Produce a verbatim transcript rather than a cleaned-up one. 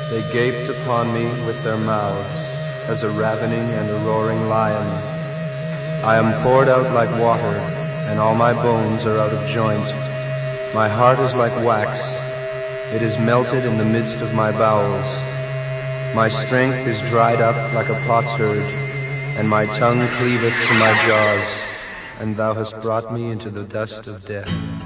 They gaped upon me with their mouths, as a ravening and a roaring lion. I am poured out like water, and all my bones are out of joint. My heart is like wax, it is melted in the midst of my bowels. My strength is dried up like a potsherd, and my tongue cleaveth to my jaws, and thou hast brought me into the dust of death.